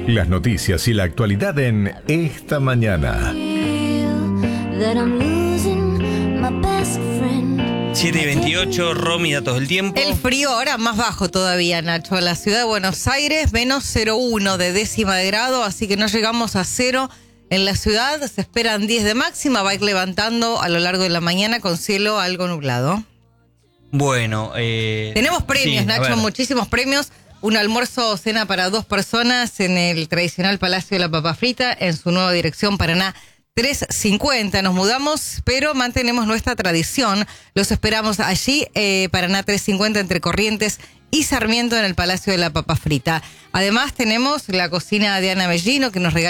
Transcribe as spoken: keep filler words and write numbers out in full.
Las noticias y la actualidad en Esta Mañana. siete y veintiocho, Romy, datos del tiempo. El frío ahora más bajo todavía, Nacho. En la ciudad de Buenos Aires, menos cero coma uno de décima de grado, así que no llegamos a cero. En la ciudad se esperan diez de máxima, va a ir levantando a lo largo de la mañana con cielo algo nublado. Bueno, eh... tenemos premios, sí, Nacho, muchísimos premios. Un almuerzo o cena para dos personas en el tradicional Palacio de la Papa Frita, en su nueva dirección Paraná trescientos cincuenta. Nos mudamos, pero mantenemos nuestra tradición. Los esperamos allí, eh, Paraná trescientos cincuenta, entre Corrientes y Sarmiento, en el Palacio de la Papa Frita. Además, tenemos la cocina de Ana Bellino, que nos regala